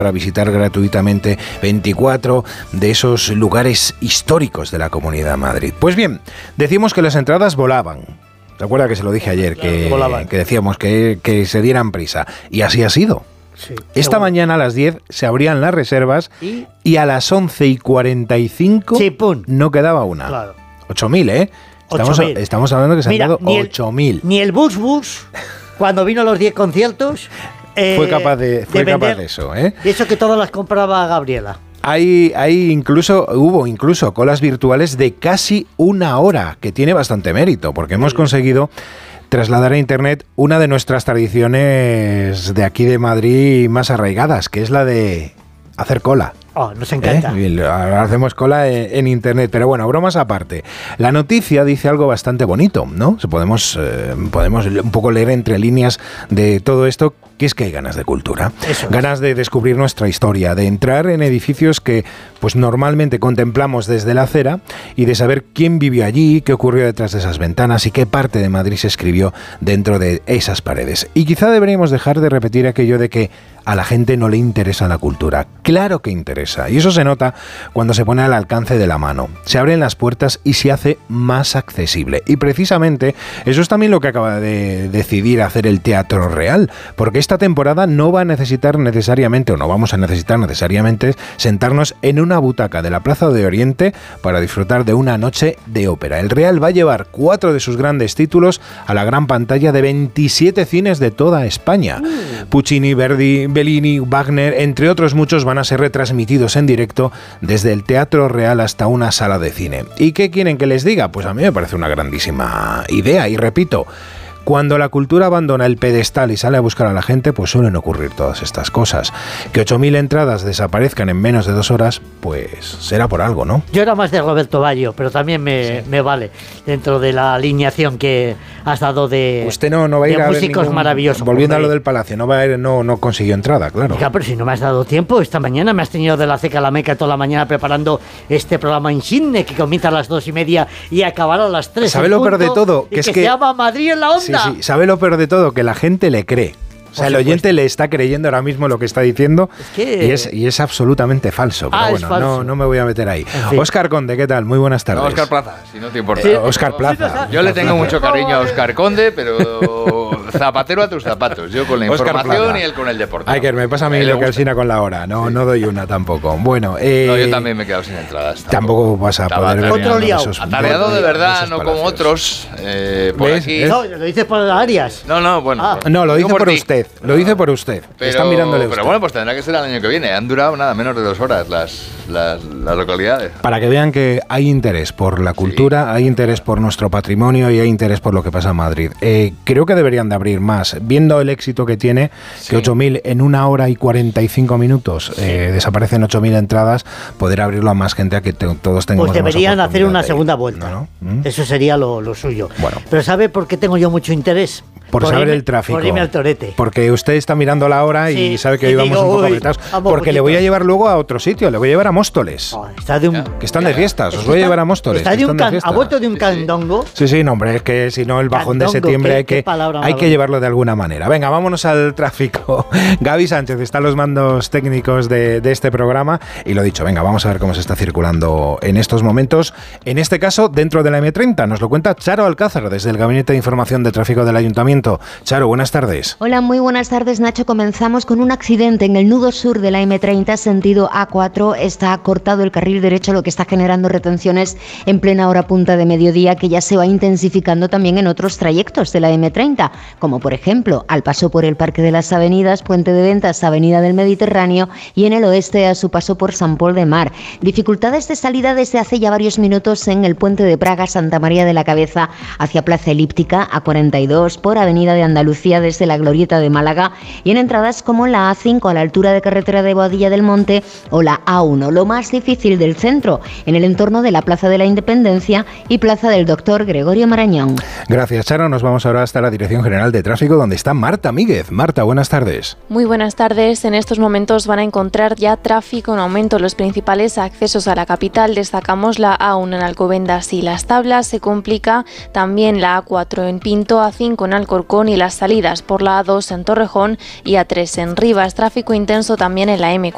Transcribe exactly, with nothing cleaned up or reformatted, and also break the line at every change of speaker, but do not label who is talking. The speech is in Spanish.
para visitar gratuitamente veinticuatro de esos lugares históricos de la Comunidad de Madrid. Pues bien, decimos que las entradas volaban. ¿Te acuerdas que se lo dije ayer? Que, que decíamos que, que se dieran prisa. Y así ha sido. Sí, Esta bueno. mañana a las diez se abrían las reservas ¿Y? y a las once y cuarenta y cinco sí, no quedaba una. Claro. ocho mil, ¿eh? Estamos, ocho mil. estamos hablando que se Mira, han dado ocho mil.
Ni el Bus Bus, cuando vino a los diez conciertos, eh,
fue capaz de, fue de, capaz vender, de eso, ¿eh?
De eso que todas las compraba Gabriela.
Hay, hay incluso, hubo incluso colas virtuales de casi una hora, que tiene bastante mérito, porque hemos conseguido trasladar a Internet una de nuestras tradiciones de aquí de Madrid más arraigadas, que es la de hacer cola.
Oh, nos encanta.
¿Eh? Ahora hacemos cola en, en Internet, pero bueno, bromas aparte. La noticia dice algo bastante bonito, ¿no? Podemos, eh, podemos un poco leer entre líneas de todo esto, que es que hay ganas de cultura. Eso ganas es. de descubrir nuestra historia, de entrar en edificios que pues normalmente contemplamos desde la acera y de saber quién vivió allí, qué ocurrió detrás de esas ventanas y qué parte de Madrid se escribió dentro de esas paredes. Y quizá deberíamos dejar de repetir aquello de que a la gente no le interesa la cultura. Claro que interesa, y eso se nota cuando se pone al alcance de la mano. Se abren las puertas y se hace más accesible. Y precisamente eso es también lo que acaba de decidir hacer el Teatro Real, porque esta temporada no va a necesitar necesariamente, o no vamos a necesitar necesariamente, sentarnos en una butaca de la Plaza de Oriente para disfrutar de una noche de ópera. El Real va a llevar cuatro de sus grandes títulos a la gran pantalla de veintisiete cines de toda España. Mm. Puccini, Verdi, Bellini, Wagner, entre otros muchos, van a ser retransmitidos en directo desde el Teatro Real hasta una sala de cine. ¿Y qué quieren que les diga? Pues a mí me parece una grandísima idea, y repito, cuando la cultura abandona el pedestal y sale a buscar a la gente, pues suelen ocurrir todas estas cosas. Que ocho mil entradas desaparezcan en menos de dos horas, pues será por algo, ¿no?
Yo era más de Roberto Baggio, pero también me, sí. me vale, dentro de la alineación que has dado de,
Usted no, no va a ir
de
a
músicos
ver ningún,
maravillosos.
Volviendo a lo del Palacio, no, va a ir, no, no consiguió entrada, claro.
Oiga, pero si no me has dado tiempo, esta mañana me has tenido de la ceca a la meca toda la mañana preparando este programa insigne que comienza a las dos y media y acabará a las tres.
¿Sabe lo peor de todo?
Que,
que es
que
que
se llama Madrid en la onda.
Sí, sí, ¿sabe lo peor de todo? Que la gente le cree. O sea, el oyente le está creyendo ahora mismo lo que está diciendo, es que... y, es, y es absolutamente falso. Pero
ah,
bueno,
falso.
No, no me voy a meter ahí. En fin. Óscar Conde, ¿qué tal? Muy buenas tardes.
No, Óscar Plaza, si no te importa.
Sí, Óscar Plaza.
Yo le tengo mucho cariño a Óscar Conde, pero zapatero a tus zapatos. Yo con la información y él con el deporte.
Ay, que me pasa a mí lo que Alsina con la hora. No, sí. no doy una tampoco. Bueno, eh,
no, yo también me he quedado sin entradas.
Tampoco, tampoco vas a
Estaba
poder
otro
ver
liado.
esos
atareado de verdad, no como otros. Eh, por
¿Ves?
aquí.
No, lo dices por Arias.
No, no, bueno.
Ah.
No, lo dice por, por usted. Lo dice por usted.
Pero,
Están mirándole
pero
usted.
bueno, pues tendrá que ser el año que viene. Han durado nada menos de dos horas las, las, las localidades.
Para que vean que hay interés por la cultura, sí. hay interés por nuestro patrimonio y hay interés por lo que pasa en Madrid. Eh, creo que deberían de abrir más. Viendo el éxito que tiene, sí. que ocho mil en una hora y cuarenta y cinco minutos sí. eh, desaparecen ocho mil entradas, poder abrirlo a más gente, a que te, todos tengamos.
Pues deberían hacer una segunda vuelta.
¿No, no? ¿Mm?
Eso sería lo, lo suyo.
Bueno.
Pero ¿sabe por qué tengo yo mucho interés?
Por, por saber irme, el tráfico.
Por irme al torete.
Porque usted está mirando la hora sí, y sabe que hoy vamos un poco apretados. Porque
poquito.
le voy a llevar luego a otro sitio, le voy a llevar a Móstoles.
Oh, está de un,
que están de fiestas, os voy a llevar a Móstoles.
Está de un
de
can, ¿Ha vuelto de un candongo?
Sí, sí, no, hombre, es que si no el bajón candongo, de septiembre
¿qué,
hay, que, hay que llevarlo de alguna manera. Venga, vámonos al tráfico. Gaby Sánchez está en los mandos técnicos de, de este programa y lo dicho, venga, vamos a ver cómo se está circulando en estos momentos. En este caso, dentro de la eme treinta, nos lo cuenta Charo Alcázar desde el Gabinete de Información de Tráfico del Ayuntamiento. Charo, buenas tardes.
Hola, muy buenas tardes, Nacho. Comenzamos con un accidente en el nudo sur de la eme treinta, sentido A cuatro. Está cortado el carril derecho, lo que está generando retenciones en plena hora punta de mediodía, que ya se va intensificando también en otros trayectos de la eme treinta, como por ejemplo al paso por el Parque de las Avenidas, Puente de Ventas, Avenida del Mediterráneo, y en el oeste a su paso por San Pol de Mar. Dificultades de salida desde hace ya varios minutos en el Puente de Praga, Santa María de la Cabeza, hacia Plaza Elíptica, A cuarenta y dos, por Avenida de Andalucía desde la Glorieta de Málaga, y en entradas como la A cinco a la altura de carretera de Boadilla del Monte o la A uno. Lo más difícil del centro, en el entorno de la Plaza de la Independencia y Plaza del Doctor Gregorio Marañón.
Gracias, Charo. Nos vamos ahora hasta la Dirección General de Tráfico, donde está Marta Míguez. Marta, buenas tardes.
Muy buenas tardes. En estos momentos van a encontrar ya tráfico en aumento los principales accesos a la capital. Destacamos la A uno en Alcobendas y Las Tablas. Se complica también la A cuatro en Pinto, A cinco en Alcorcón y las salidas por la A dos en Torrejón y A tres en Rivas. Tráfico intenso también en la eme cuatro.